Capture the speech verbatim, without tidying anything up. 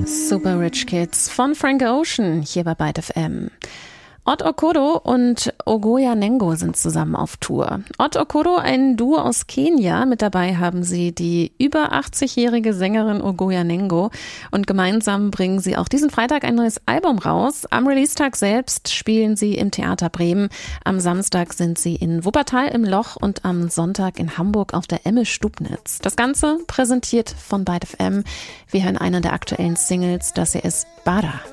Super Rich Kids von Frank Ocean hier bei Byte F M. Ott Okoro und Ogoya Nengo sind zusammen auf Tour. Ott Okoro, ein Duo aus Kenia. Mit dabei haben sie die über achtzigjährige Sängerin Ogoya Nengo. Und gemeinsam bringen sie auch diesen Freitag ein neues Album raus. Am Release-Tag selbst spielen sie im Theater Bremen. Am Samstag sind sie in Wuppertal im Loch und am Sonntag in Hamburg auf der Emme Stubnitz. Das Ganze präsentiert von Byte F M. Wir hören eine der aktuellen Singles, das hier ist Bada.